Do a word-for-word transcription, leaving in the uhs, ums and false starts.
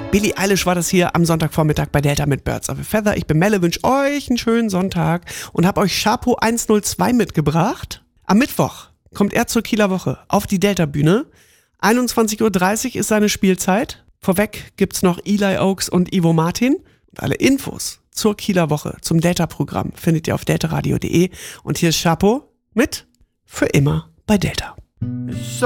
Billie Eilish war das hier am Sonntagvormittag bei Delta mit Birds of a Feather. Ich bin Melle, wünsche euch einen schönen Sonntag und habe euch Chapo hundertzwei mitgebracht. Am Mittwoch kommt er zur Kieler Woche auf die Delta-Bühne. einundzwanzig Uhr dreißig ist seine Spielzeit. Vorweg gibt's noch Eli Oaks und Ivo Martin. Und alle Infos zur Kieler Woche, zum Delta-Programm findet ihr auf deltaradio punkt de. Und hier ist Chapo mit Für immer bei Delta.